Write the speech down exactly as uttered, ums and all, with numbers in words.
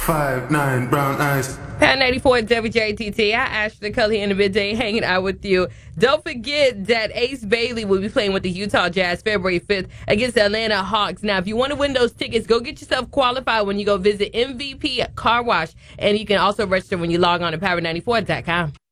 five nine brown eyes. Pat ninety-four W J T T. I Ashley Cully in the midday hanging out with you. Don't forget that Ace Bailey will be playing with the Utah Jazz February fifth against the Atlanta Hawks. Now, if you want to win those tickets, go get yourself qualified when you go visit M V P Car Wash. And you can also register when you log on to power ninety-four dot com.